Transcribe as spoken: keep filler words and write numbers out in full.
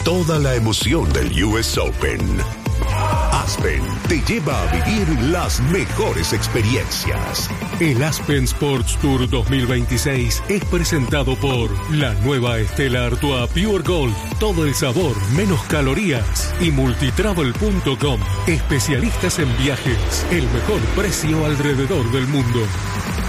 toda la emoción del U S Open. Aspen te lleva a vivir las mejores experiencias. El Aspen Sports Tour dos mil veintiséis es presentado por la nueva Stella Artois Pure Gold. Todo el sabor, menos calorías. Y multitravel punto com. Especialistas en viajes. El mejor precio alrededor del mundo.